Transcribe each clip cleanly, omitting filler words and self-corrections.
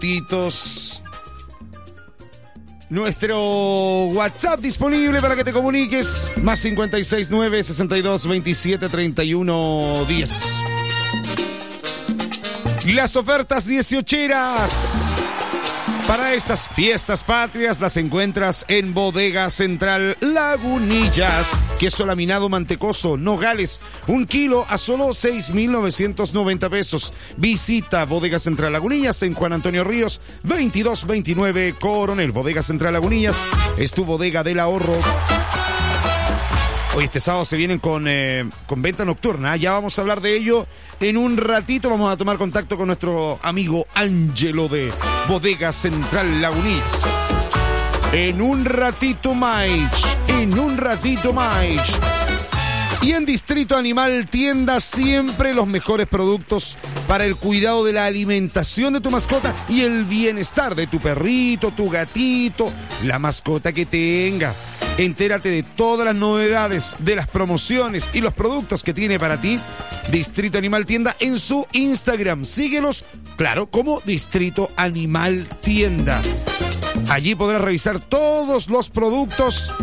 Titos. Nuestro WhatsApp disponible para que te comuniques. Más 569 62 27 31 10. Las ofertas 18eras para estas fiestas patrias las encuentras en Bodega Central Lagunillas. Queso laminado mantecoso, Nogales, 1 kilo a solo 6,990 pesos. Visita Bodega Central Lagunillas en Juan Antonio Ríos, 2229 Coronel. Bodega Central Lagunillas es tu bodega del ahorro. Hoy este sábado se vienen con venta nocturna. Ya vamos a hablar de ello en un ratito. Vamos a tomar contacto con nuestro amigo Ángelo de Bodega Central Lagunillas. En un ratito más. Y en Distrito Animal Tienda, siempre los mejores productos para el cuidado de la alimentación de tu mascota y el bienestar de tu perrito, tu gatito, la mascota que tenga. Entérate de todas las novedades, de las promociones y los productos que tiene para ti Distrito Animal Tienda en su Instagram. Síguelos, claro, como Distrito Animal Tienda. Allí podrás revisar todos los productos.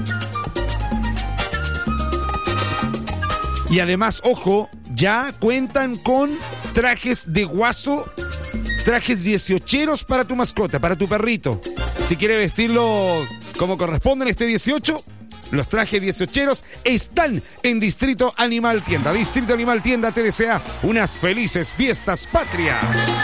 Y además, ojo, ya cuentan con trajes de guaso, trajes 18eros para tu mascota, para tu perrito. Si quiere vestirlo como corresponde en este 18, los trajes 18eros están en Distrito Animal Tienda. Distrito Animal Tienda te desea unas felices fiestas patrias.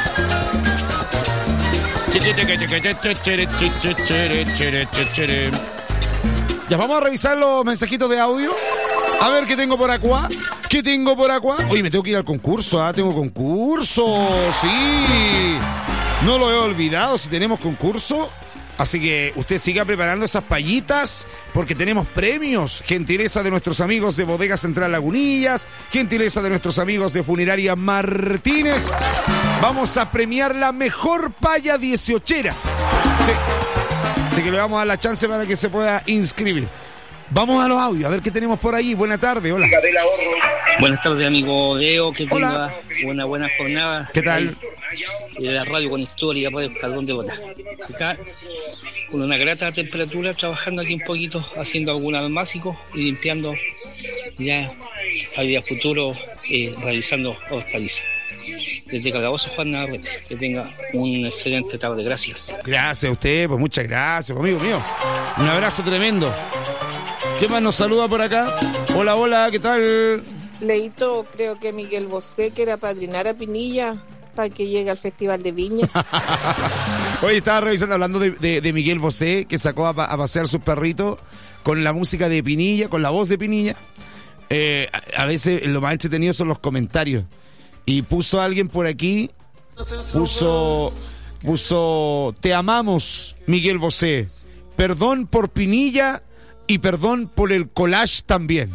Ya vamos a revisar los mensajitos de audio. A ver qué tengo por acá. Oye, me tengo que ir al concurso. Tengo concurso. Sí. No lo he olvidado si tenemos concurso. Así que usted siga preparando esas payitas porque tenemos premios. Gentileza de nuestros amigos de Bodega Central Lagunillas, gentileza de nuestros amigos de Funeraria Martínez. Vamos a premiar la mejor paya 18era. Sí. Así que le vamos a dar la chance para que se pueda inscribir. Vamos a los audios, a ver qué tenemos por ahí. Buena tarde, hola. Buenas tardes, amigo Deo, que tenga una buena jornada. ¿Qué tal? De la radio con historia, Radio Escalón de Bota. Acá, con una grata temperatura, trabajando aquí un poquito, haciendo algún almácigo y limpiando ya a día futuro, realizando hortalizas. Desde Calabozo, Juan Navarrete. Que tenga un excelente tarde, gracias. Gracias a usted, pues muchas gracias, amigo mío. Un abrazo tremendo. ¿Qué más nos saluda por acá? Hola, ¿qué tal? Leito, creo que Miguel Bosé quiere apadrinar a Pinilla para que llegue al Festival de Viña. Hoy estaba revisando, hablando de Miguel Bosé, que sacó a pasear sus perritos con la música de Pinilla, con la voz de Pinilla. A veces lo más entretenido son los comentarios. Y puso alguien por aquí, puso, te amamos, Miguel Bosé. Perdón por Pinilla y perdón por el collage también.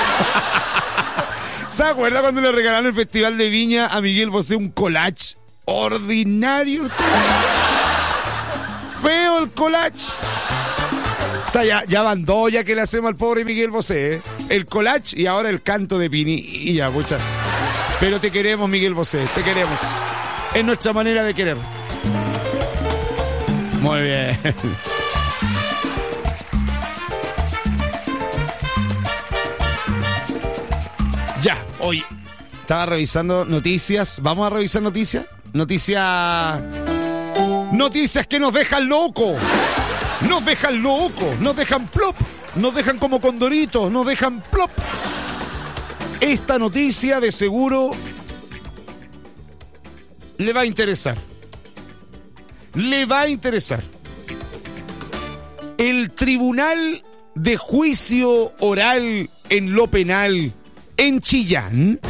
¿Se acuerda cuando le regalaron el Festival de Viña a Miguel Bosé un collage? Ordinario el collage. Feo el collage. O sea, ya van dos ya que le hacemos al pobre Miguel Bosé, ¿eh? El collage y ahora el canto de Pinilla, muchas. Pero te queremos, Miguel Bosé, te queremos. Es nuestra manera de querer. Muy bien. Ya, hoy estaba revisando noticias. ¿Vamos a revisar noticias? Noticias que nos dejan locos. Nos dejan locos, nos dejan plop. Nos dejan como condoritos, nos dejan plop. Esta noticia de seguro le va a interesar. El Tribunal de Juicio Oral en lo Penal en Chillán,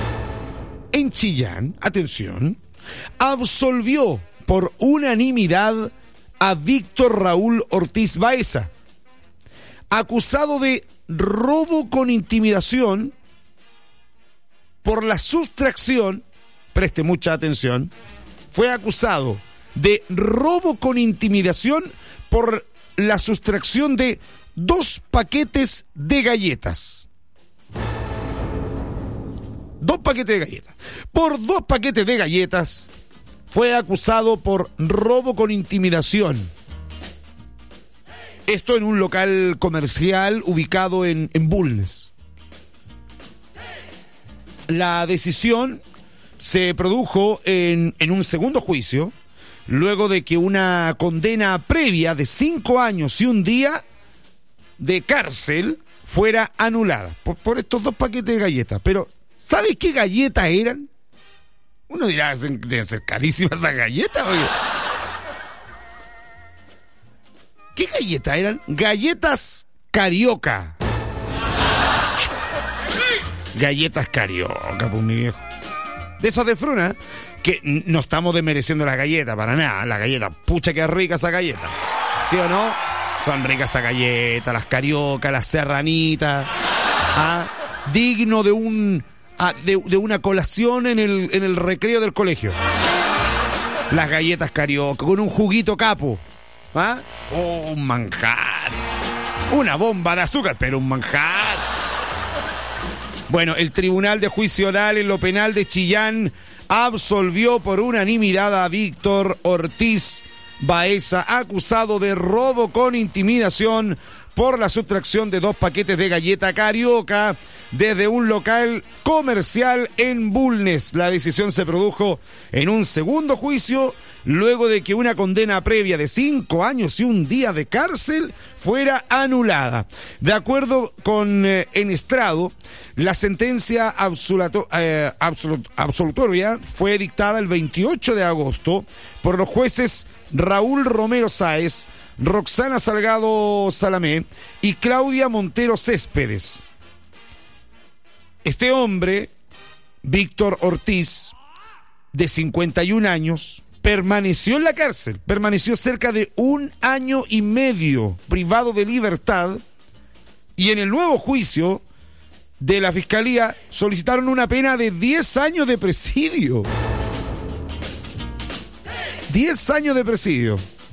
atención, absolvió por unanimidad a Víctor Raúl Ortiz Baeza, acusado de robo con intimidación por la sustracción, preste mucha atención, fue acusado de robo con intimidación por la sustracción de 2 paquetes de galletas. 2 paquetes de galletas. Por 2 paquetes de galletas fue acusado por robo con intimidación. Esto en un local comercial ubicado en Bulnes. La decisión se produjo en un segundo juicio, luego de que una condena previa de 5 años y un día de cárcel fuera anulada por estos 2 paquetes de galletas. Pero, ¿sabes qué galletas eran? Uno dirá, deben ser carísimas esas galletas, oye. ¿Qué galletas eran? Galletas Carioca. Galletas Carioca, pues mi viejo. De esas de fruna, que no estamos desmereciendo las galletas, para nada. Las galletas, pucha que es rica esa galleta. ¿Sí o no? Son ricas esas galletas, las Carioca, las serranitas. Digno de una colación en el recreo del colegio. Las galletas Carioca, con un juguito capo. Oh, un manjar. Una bomba de azúcar, pero un manjar. Bueno, el Tribunal de Juicio Oral en lo Penal de Chillán absolvió por unanimidad a Víctor Ortiz Baeza, acusado de robo con intimidación por la sustracción de 2 paquetes de galleta Carioca desde un local comercial en Bulnes. La decisión se produjo en un segundo juicio, luego de que una condena previa de 5 años y un día de cárcel fuera anulada. De acuerdo con Enestrado, la sentencia absolutoria fue dictada el 28 de agosto por los jueces Raúl Romero Sáez, Roxana Salgado Salamé y Claudia Montero Céspedes. Este hombre, Víctor Ortiz, de 51 años, permaneció en la cárcel, permaneció cerca de 1 año y medio privado de libertad, y en el nuevo juicio de la Fiscalía solicitaron una pena de 10 años de presidio. 10 años de presidio.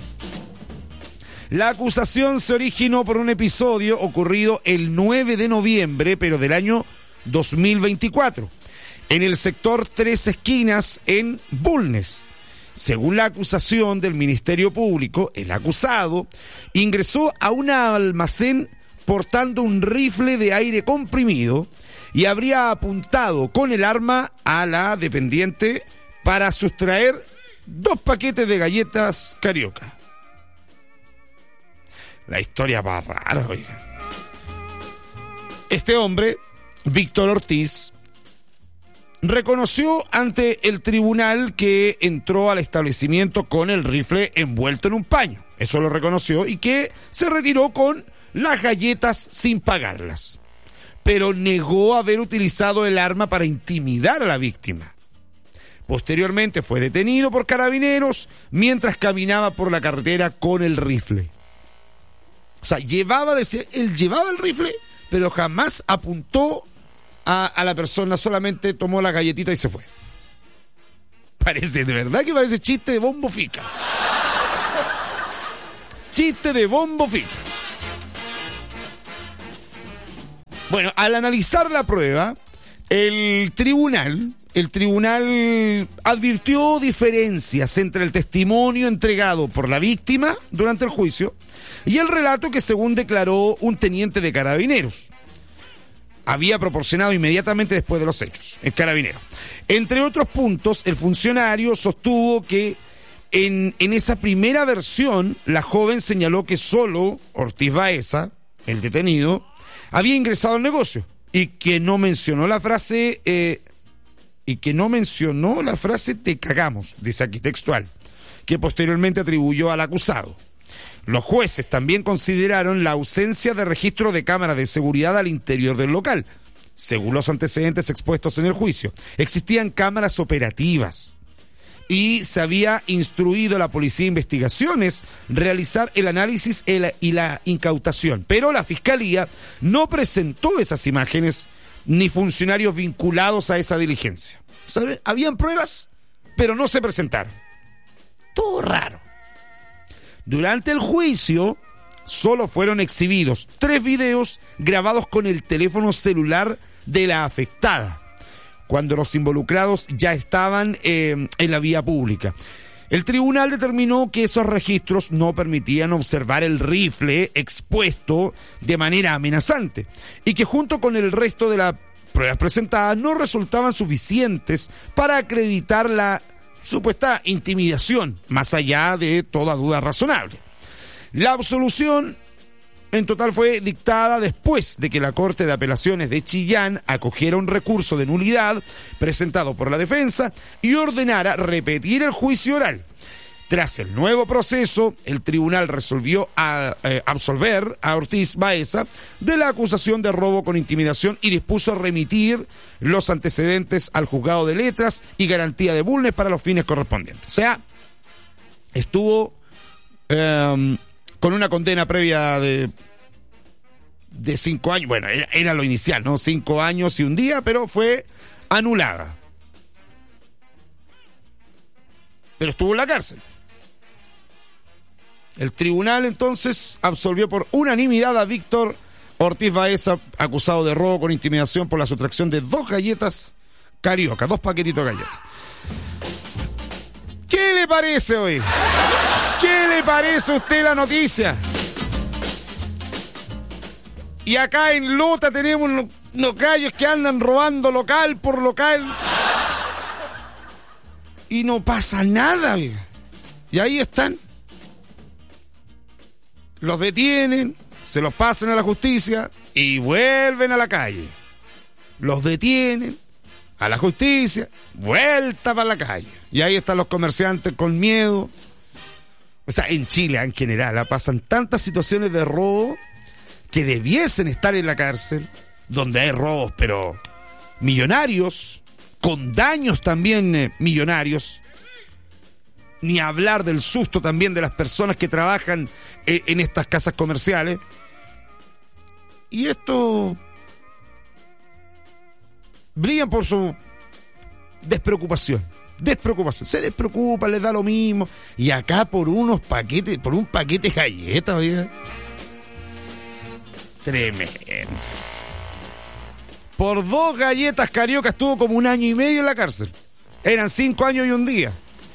La acusación se originó por un episodio ocurrido el 9 de noviembre, pero del año 2024, en el sector Tres Esquinas, en Bulnes. Según la acusación del Ministerio Público, el acusado ingresó a un almacén portando un rifle de aire comprimido y habría apuntado con el arma a la dependiente para sustraer 2 paquetes de galletas Carioca. La historia va rara, oiga. Este hombre, Víctor Ortiz, reconoció ante el tribunal que entró al establecimiento con el rifle envuelto en un paño. Eso lo reconoció, y que se retiró con las galletas sin pagarlas. Pero negó haber utilizado el arma para intimidar a la víctima. Posteriormente fue detenido por carabineros mientras caminaba por la carretera con el rifle. O sea, él llevaba el rifle, pero jamás apuntó a la persona, solamente tomó la galletita y se fue. Parece, de verdad que parece chiste de Bombo Fica. Chiste de Bombo Fica. Bueno, al analizar la prueba, el tribunal advirtió diferencias entre el testimonio entregado por la víctima durante el juicio y el relato que, según declaró un teniente de carabineros, había proporcionado inmediatamente después de los hechos, el carabinero. Entre otros puntos, el funcionario sostuvo que en esa primera versión, la joven señaló que solo Ortiz Baeza, el detenido, había ingresado al negocio y que no mencionó la frase te cagamos, dice aquí textual, que posteriormente atribuyó al acusado. Los jueces también consideraron la ausencia de registro de cámaras de seguridad al interior del local. Según los antecedentes expuestos en el juicio, existían cámaras operativas y se había instruido a la Policía de Investigaciones realizar el análisis y la incautación. Pero la Fiscalía no presentó esas imágenes ni funcionarios vinculados a esa diligencia. ¿Saben? Habían pruebas, pero no se presentaron. Todo raro. Durante el juicio, solo fueron exhibidos 3 videos grabados con el teléfono celular de la afectada, cuando los involucrados ya estaban en la vía pública. El tribunal determinó que esos registros no permitían observar el rifle expuesto de manera amenazante y que junto con el resto de las pruebas presentadas no resultaban suficientes para acreditar la supuesta intimidación, más allá de toda duda razonable. La absolución en total fue dictada después de que la Corte de Apelaciones de Chillán acogiera un recurso de nulidad presentado por la defensa y ordenara repetir el juicio oral. Tras el nuevo proceso, el tribunal resolvió absolver a Ortiz Baeza de la acusación de robo con intimidación y dispuso remitir los antecedentes al juzgado de letras y garantía de Bulnes para los fines correspondientes. O sea, estuvo con una condena previa de 5 años. Bueno, era lo inicial, ¿no? 5 años y un día, pero fue anulada. Pero estuvo en la cárcel. El tribunal entonces absolvió por unanimidad a Víctor Ortiz Baeza, acusado de robo con intimidación por la sustracción de 2 galletas Carioca, 2 paquetitos de galletas. ¿Qué le parece hoy? ¿Qué le parece a usted la noticia? Y acá en Lota tenemos unos gallos que andan robando local por local. Y no pasa nada, amiga. Y ahí están. Los detienen, se los pasan a la justicia y vuelven a la calle. Los detienen, a la justicia, vuelta para la calle. Y ahí están los comerciantes con miedo. O sea, en Chile en general pasan tantas situaciones de robo que debiesen estar en la cárcel, donde hay robos, pero millonarios, con daños también millonarios. Ni hablar del susto también de las personas que trabajan en estas casas comerciales. Y esto brillan por su despreocupación. Se despreocupa, les da lo mismo. Y acá por un paquete de galletas, oiga. Tremendo. Por 2 galletas Carioca estuvo como 1 año y medio en la cárcel. Eran 5 años y un día.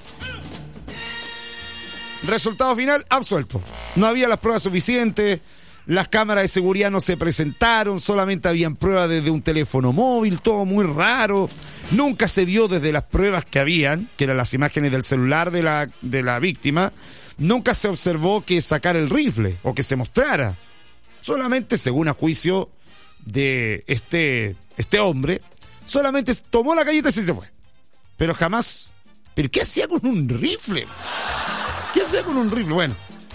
Resultado final, absuelto. No había las pruebas suficientes, las cámaras de seguridad no se presentaron, solamente habían pruebas desde un teléfono móvil, todo muy raro. Nunca se vio desde las pruebas que habían, que eran las imágenes del celular de la víctima, nunca se observó que sacara el rifle o que se mostrara. Solamente, según a juicio de este hombre, solamente tomó la galleta y se fue. Pero jamás... ¿Pero qué hacía con un rifle? ¿Qué hacía con un rifle? Bueno.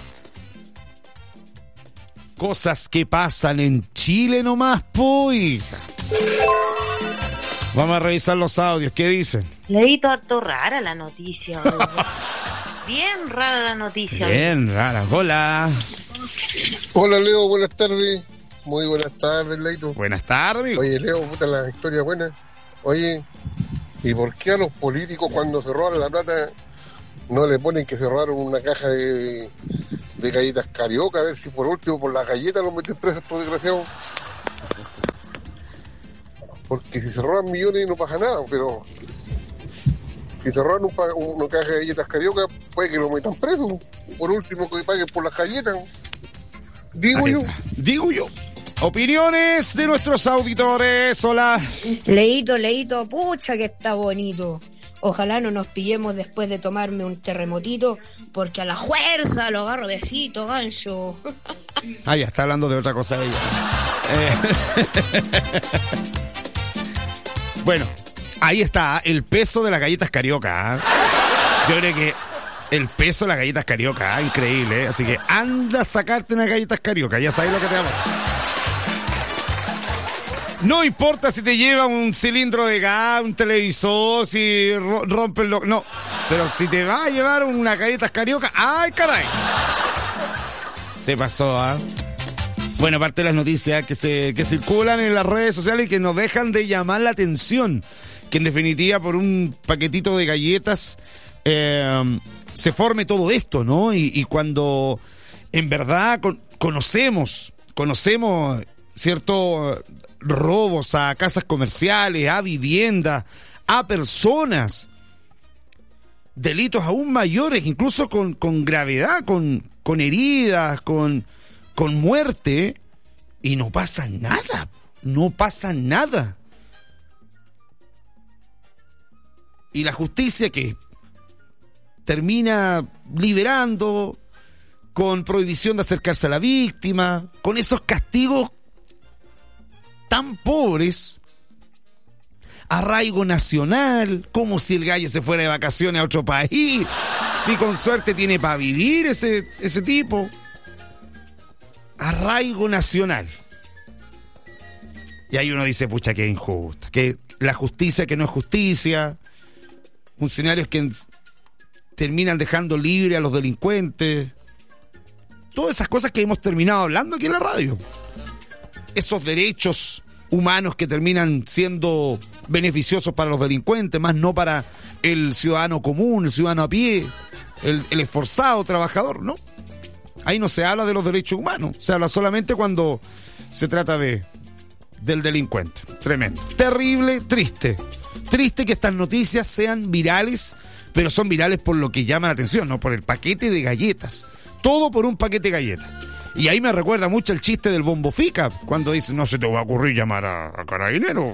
Cosas que pasan en Chile nomás, po, hija. Vamos a revisar los audios. ¿Qué dicen? Leíto harto rara la noticia. Bien rara la noticia. Bien rara. Hola. Hola, Leo. Buenas tardes. Muy buenas tardes, Leito. Buenas tardes. Oye, Leo, puta la historia buena. Oye, ¿y por qué a los políticos cuando se roban la plata no le ponen que se robaron una caja de galletas Carioca? A ver si por último por las galletas los meten presos, por desgraciado. Porque si se roban millones no pasa nada, pero si se roban una caja de galletas Carioca puede que lo metan preso. Por último que paguen por las galletas. Digo yo. Opiniones de nuestros auditores. Hola. Leíto, pucha que está bonito. Ojalá no nos pillemos después de tomarme un terremotito, porque a la fuerza lo agarro besito, gancho. Ah, ya está hablando de otra cosa ella. Bueno, ahí está el peso de las galletas Carioca. Yo creo que el peso de las galletas Carioca, increíble. Así que anda a sacarte unas galletas Carioca, ya sabes lo que te va a pasar. No importa si te lleva un cilindro de gas, un televisor, si rompes lo... No, pero si te va a llevar unas galletas Carioca, ¡ay, caray! Se pasó, ¿ah? Bueno, parte de las noticias que circulan en las redes sociales y que nos dejan de llamar la atención. Que en definitiva por un paquetito de galletas se forme todo esto, ¿no? Y cuando en verdad conocemos ¿cierto? Robos a casas comerciales, a viviendas, a personas. Delitos aún mayores, incluso con gravedad, con heridas, con muerte, y no pasa nada. No pasa nada. Y la justicia que termina liberando, con prohibición de acercarse a la víctima, con esos castigos tan pobres, arraigo nacional, como si el gallo se fuera de vacaciones a otro país, si con suerte tiene para vivir ese tipo. Arraigo nacional. Y ahí uno dice, pucha, que injusta, que la justicia que no es justicia, funcionarios que terminan dejando libre a los delincuentes, todas esas cosas que hemos terminado hablando aquí en la radio. Esos derechos humanos que terminan siendo beneficiosos para los delincuentes, más no para el ciudadano común, el ciudadano a pie, el esforzado trabajador, ¿no? Ahí no se habla de los derechos humanos, se habla solamente cuando se trata del delincuente. Tremendo. Terrible, triste. Triste que estas noticias sean virales, pero son virales por lo que llama la atención, no por el paquete de galletas. Todo por un paquete de galletas. Y ahí me recuerda mucho el chiste del Bombo Fica, cuando dice, no se te va a ocurrir llamar a Carabinero.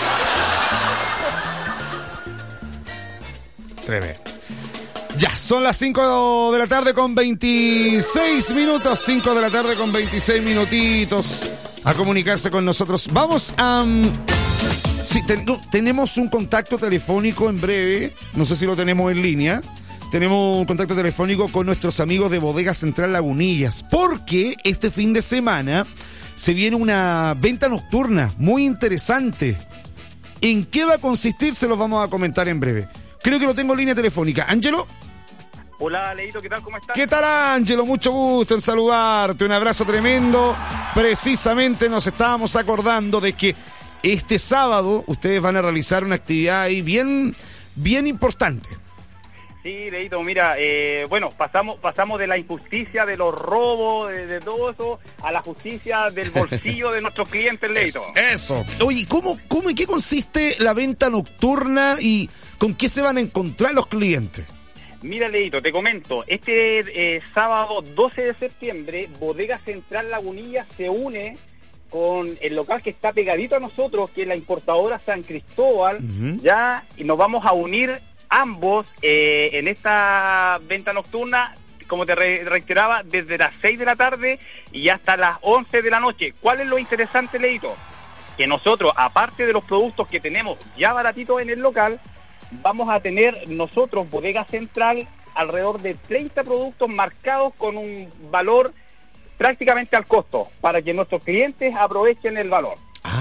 Tremendo. Ya, son las 5 de la tarde con 26 minutos. 5 de la tarde con 26 minutitos. A comunicarse con nosotros. Vamos a... Sí, tenemos un contacto telefónico en breve. No sé si lo tenemos en línea. Tenemos un contacto telefónico con nuestros amigos de Bodega Central Lagunillas. Porque este fin de semana se viene una venta nocturna muy interesante. ¿En qué va a consistir? Se los vamos a comentar en breve. Creo que lo tengo en línea telefónica. ¿Ángelo? Hola, Leito, ¿qué tal? ¿Cómo estás? ¿Qué tal, Ángelo? Mucho gusto en saludarte. Un abrazo tremendo. Precisamente nos estábamos acordando de que este sábado ustedes van a realizar una actividad ahí bien importante. Sí, Leito, mira, bueno, pasamos de la injusticia, de los robos, de todo eso, a la justicia del bolsillo de nuestros clientes, Leito. Eso. Oye, ¿cómo y qué consiste la venta nocturna y con qué se van a encontrar los clientes? Mira, Leito, te comento, este sábado 12 de septiembre, Bodega Central Lagunillas se une con el local que está pegadito a nosotros, que es la importadora San Cristóbal, ya, y nos vamos a unir ambos en esta venta nocturna, como te reiteraba, desde las 6 de la tarde y hasta las 11 de la noche. ¿Cuál es lo interesante, Leito? Que nosotros, aparte de los productos que tenemos ya baratitos en el local, vamos a tener nosotros, Bodega Central, alrededor de 30 productos marcados con un valor prácticamente al costo, para que nuestros clientes aprovechen el valor.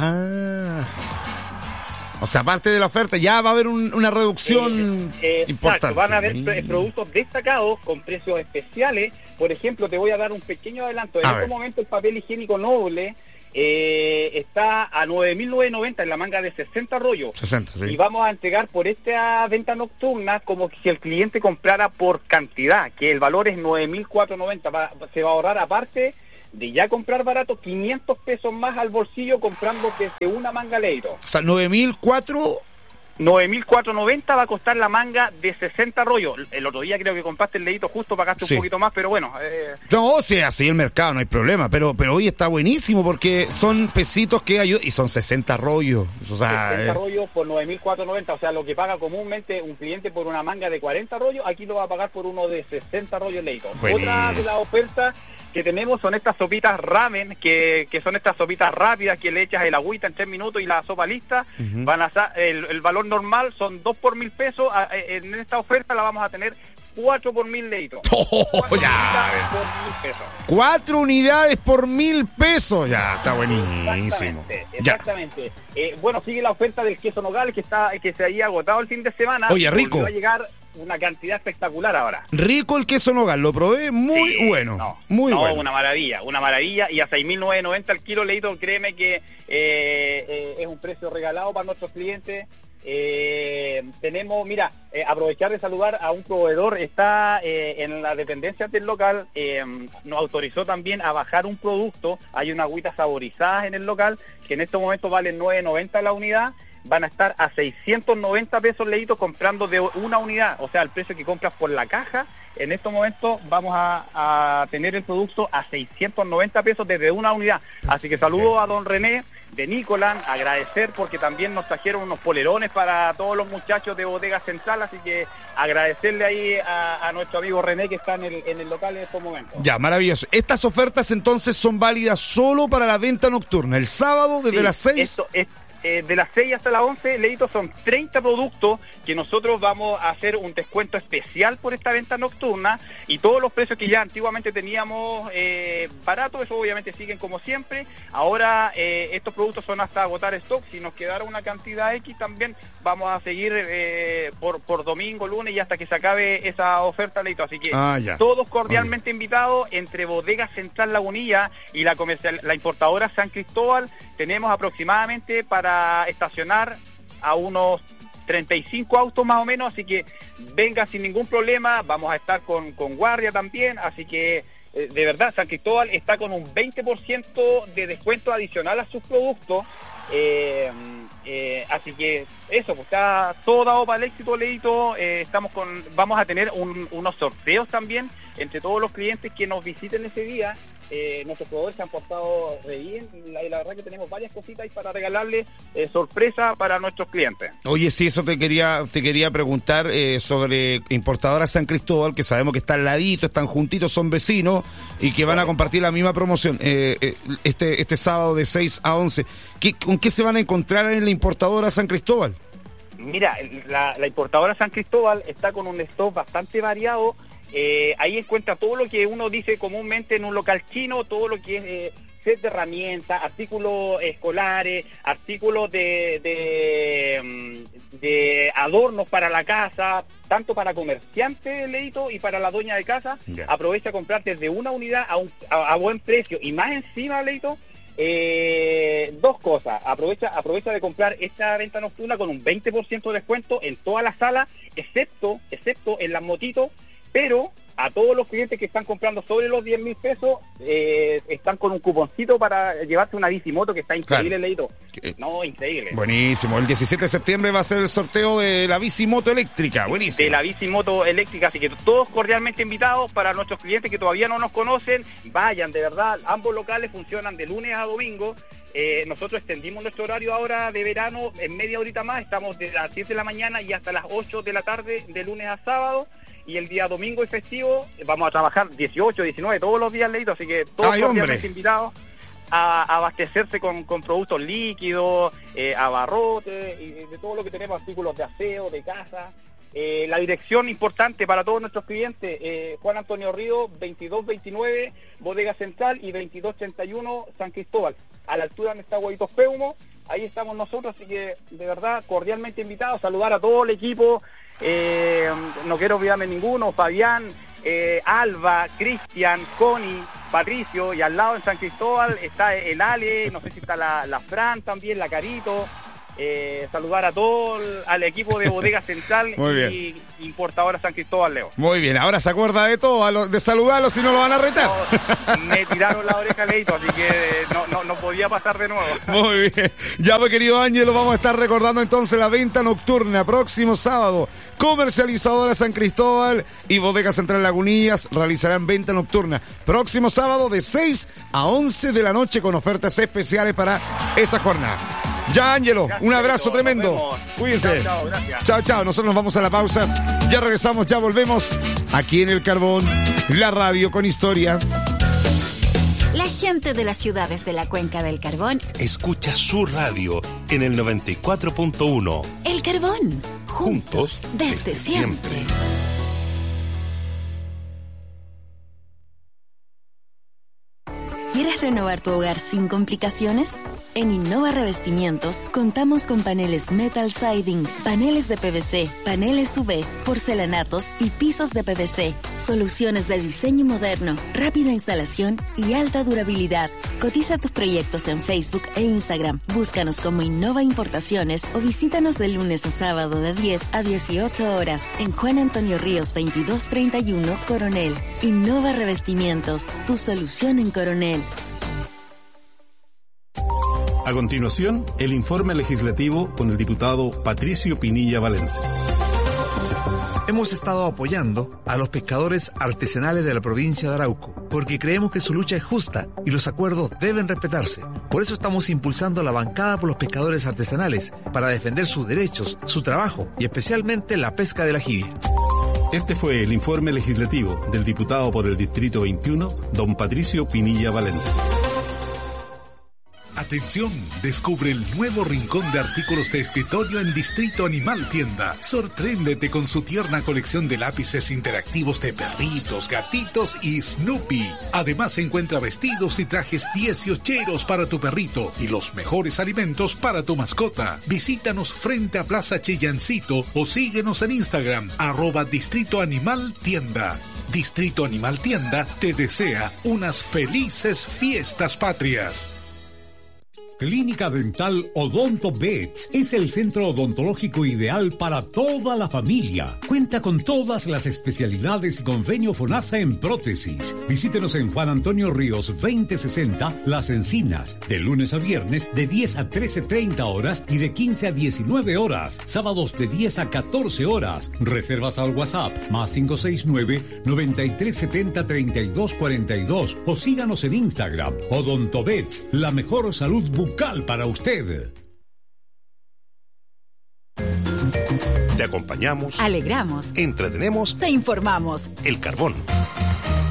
O sea, aparte de la oferta, ya va a haber una reducción importante. Exacto, van a haber productos destacados con precios especiales. Por ejemplo, te voy a dar un pequeño adelanto. En este momento el papel higiénico noble está a 9.990 en la manga de 60 rollos. 60, sí. Y vamos a entregar por esta venta nocturna como si el cliente comprara por cantidad, que el valor es 9.490. Se va a ahorrar, aparte de ya comprar barato, 500 pesos más al bolsillo comprando desde una manga Leito. O sea, 9.490 va a costar la manga de 60 rollos. El otro día creo que compraste el Leito justo, pagaste un poquito más, pero bueno. No, sí, así el mercado, no hay problema, pero hoy está buenísimo porque son pesitos que ayudan, y son 60 rollos. O sea, 60 rollos por 9.490, o sea, lo que paga comúnmente un cliente por una manga de 40 rollos, aquí lo va a pagar por uno de 60 rollos Leito. Buenísimo. Otra de las ofertas que tenemos son estas sopitas ramen, que son estas sopitas rápidas que le echas el agüita en 3 minutos y la sopa lista. Van a el valor normal son 2 por 1.000 pesos. En esta oferta la vamos a tener 4 por 1.000 Leito. 4 unidades por 1.000 pesos. Ya, está buenísimo. Exactamente. Bueno, sigue la oferta del queso Nogales que se había agotado el fin de semana. Oye, rico. Va a llegar una cantidad espectacular ahora. Rico el queso Nogal, lo probé, muy bueno. Bueno. Una maravilla. Y a 6.990 el kilo, Leito, créeme que es un precio regalado para nuestros clientes. Tenemos, mira, aprovechar de saludar a un proveedor, está en la dependencia del local, nos autorizó también a bajar un producto, hay unas agüitas saborizadas en el local, que en estos momentos valen 9.90 la unidad, van a estar a 690 pesos, Leito, comprando de una unidad, o sea, el precio que compras por la caja. En estos momentos vamos a tener el producto a 690 pesos desde una unidad. Así que saludo a don René de Nicolán, agradecer porque también nos trajeron unos polerones para todos los muchachos de Bodega Central, así que agradecerle ahí a nuestro amigo René que está en el local en estos momentos. Ya, maravilloso. Estas ofertas entonces son válidas solo para la venta nocturna, el sábado desde las 6. De las 6 hasta las 11, Leito, son 30 productos que nosotros vamos a hacer un descuento especial por esta venta nocturna, y todos los precios que ya antiguamente teníamos baratos, eso obviamente siguen como siempre. Ahora estos productos son hasta agotar stock, si nos quedara una cantidad X también vamos a seguir por domingo, lunes y hasta que se acabe esa oferta, Leito. Así que todos cordialmente invitados. Entre Bodega Central Lagunilla y la importadora San Cristóbal tenemos aproximadamente para estacionar a unos 35 autos más o menos, así que venga sin ningún problema. Vamos a estar con guardia también, así que de verdad San Cristóbal está con un 20% de descuento adicional a sus productos, así que eso, pues está todo dado para el éxito, Leito. Vamos a tener unos sorteos también entre todos los clientes que nos visiten ese día. Nuestros proveedores se han portado bien y la verdad que tenemos varias cositas ahí para regalarles sorpresa para nuestros clientes. Oye, sí, eso te quería preguntar sobre importadora San Cristóbal, que sabemos que están al ladito, están juntitos, son vecinos y que van a compartir la misma promoción este sábado de 6 a 11. ¿Con qué se van a encontrar en la importadora San Cristóbal? Mira, la importadora San Cristóbal está con un stock bastante variado. Ahí encuentra todo lo que uno dice comúnmente en un local chino, todo lo que es set de herramientas, artículos escolares, artículos de adornos para la casa, tanto para comerciantes, Leito, y para la dueña de casa. Aprovecha a comprar desde una unidad a buen precio, y más encima, Leito, dos cosas. Aprovecha de comprar esta venta nocturna con un 20% de descuento en toda la sala, excepto en las motitos. Pero a todos los clientes que están comprando sobre los 10.000 pesos, están con un cuponcito para llevarse una bicimoto que está increíble, Leito. No, increíble. Buenísimo. El 17 de septiembre va a ser el sorteo de la bicimoto eléctrica. Buenísimo. De la bicimoto eléctrica, así que todos cordialmente invitados. Para nuestros clientes que todavía no nos conocen, vayan, de verdad. Ambos locales funcionan de lunes a domingo. Nosotros extendimos nuestro horario ahora de verano en media horita más. Estamos de las 7 de la mañana y hasta las 8 de la tarde, de lunes a sábado. Y el día domingo y festivo vamos a trabajar 18, 19, todos los días, Leito, así que todos cordialmente invitados a abastecerse con productos líquidos, abarrotes y de todo lo que tenemos, artículos de aseo, de casa. La dirección importante para todos nuestros clientes, Juan Antonio Río, 2229, Bodega Central, y 2231, San Cristóbal, a la altura donde está Huevitos Peumo. Ahí estamos nosotros, así que de verdad cordialmente invitados. Saludar a todo el equipo. No quiero olvidarme ninguno, Fabián, Alba, Cristian, Connie, Patricio, y al lado en San Cristóbal está el Ale, no sé si está la Fran también, la Carito. Saludar a todo al equipo de Bodega Central y importadora San Cristóbal, Leo. Muy bien, ahora se acuerda de todo, de saludarlo, si no lo van a retar. No, me tiraron la oreja, Leito, así que no podía pasar de nuevo. Muy bien, ya pues, querido Ángelo, vamos a estar recordando entonces la venta nocturna próximo sábado. Comercializadora San Cristóbal y Bodega Central Lagunillas realizarán venta nocturna próximo sábado de 6 a 11 de la noche con ofertas especiales para esa jornada. Ya, Ángelo, un abrazo tremendo. Cuídense. Chao, chao. Nosotros nos vamos a la pausa. Ya regresamos, ya volvemos aquí en El Carbón, la radio con historia. La gente de las ciudades de la Cuenca del Carbón escucha su radio en el 94.1. El Carbón, juntos desde siempre. ¿Quieres renovar tu hogar sin complicaciones? En Innova Revestimientos contamos con paneles metal siding, paneles de PVC, paneles UV, porcelanatos y pisos de PVC. Soluciones de diseño moderno, rápida instalación y alta durabilidad. Cotiza tus proyectos en Facebook e Instagram. Búscanos como Innova Importaciones o visítanos de lunes a sábado de 10 a 18 horas en Juan Antonio Ríos 2231, Coronel. Innova Revestimientos, tu solución en Coronel. A continuación, el informe legislativo con el diputado Patricio Pinilla Valencia. Hemos estado apoyando a los pescadores artesanales de la provincia de Arauco, porque creemos que su lucha es justa y los acuerdos deben respetarse. Por eso estamos impulsando la bancada por los pescadores artesanales, para defender sus derechos, su trabajo y especialmente la pesca de la jibia. Este fue el informe legislativo del diputado por el Distrito 21, don Patricio Pinilla Valencia. Atención, descubre el nuevo rincón de artículos de escritorio en Distrito Animal Tienda. Sorpréndete con su tierna colección de lápices interactivos de perritos, gatitos y Snoopy. Además encuentra vestidos y trajes 18eros para tu perrito y los mejores alimentos para tu mascota. Visítanos frente a Plaza Chillancito o síguenos en Instagram, @Distrito Animal Tienda. Distrito Animal Tienda te desea unas felices fiestas patrias. Clínica Dental Odonto Vets es el centro odontológico ideal para toda la familia. Cuenta con todas las especialidades y convenio FONASA en prótesis. Visítenos en Juan Antonio Ríos 2060, Las Encinas, de lunes a viernes de 10 a 13:30 horas y de 15 a 19 horas. Sábados de 10 a 14 horas. Reservas al WhatsApp +569-9370-3242 o síganos en Instagram. Odonto Vets, la mejor salud bucal para usted. Te acompañamos, alegramos, entretenemos, te informamos. El Carbón.